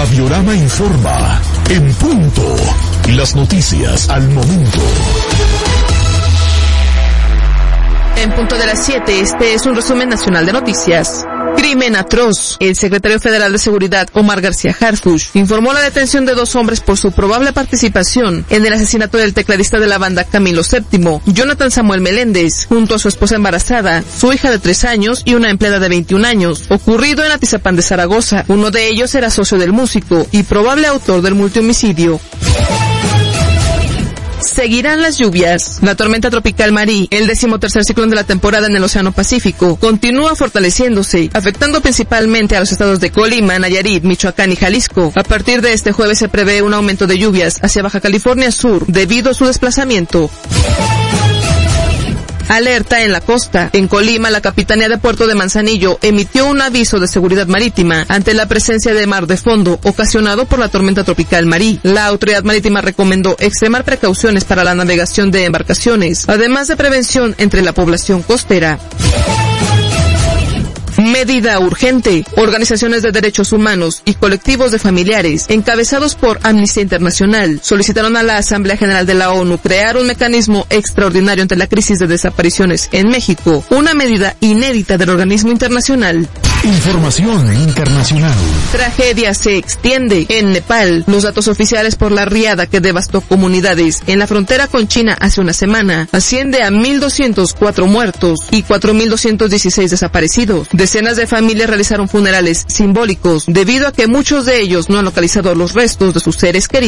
Radiorama informa en punto. Las noticias al momento. En punto de las 7, este es un resumen nacional de noticias. Crimen atroz. El secretario federal de Seguridad, Omar García Harfuch, informó la detención de 2 hombres por su probable participación en el asesinato del tecladista de la banda Camilo VII, Jonathan Samuel Meléndez, junto a su esposa embarazada, su hija de 3 años y una empleada de 21 años, ocurrido en Atizapán de Zaragoza. Uno de ellos era socio del músico y probable autor del multihomicidio. Seguirán las lluvias. La tormenta tropical Marí, el 13º ciclón de la temporada en el Océano Pacífico, continúa fortaleciéndose, afectando principalmente a los estados de Colima, Nayarit, Michoacán y Jalisco. A partir de este jueves se prevé un aumento de lluvias hacia Baja California Sur debido a su desplazamiento. Alerta en la costa. En Colima, la Capitanía de Puerto de Manzanillo emitió un aviso de seguridad marítima ante la presencia de mar de fondo ocasionado por la tormenta tropical Marí. La autoridad marítima recomendó extremar precauciones para la navegación de embarcaciones, además de prevención entre la población costera. Medida urgente. Organizaciones de derechos humanos y colectivos de familiares, encabezados por Amnistía Internacional, solicitaron a la Asamblea General de la ONU crear un mecanismo extraordinario ante la crisis de desapariciones en México, una medida inédita del organismo internacional. Información internacional. Tragedia se extiende. En Nepal, los datos oficiales por la riada que devastó comunidades en la frontera con China hace una semana asciende a 1.204 muertos y 4.216 desaparecidos. Decenas de familias realizaron funerales simbólicos debido a que muchos de ellos no han localizado los restos de sus seres queridos.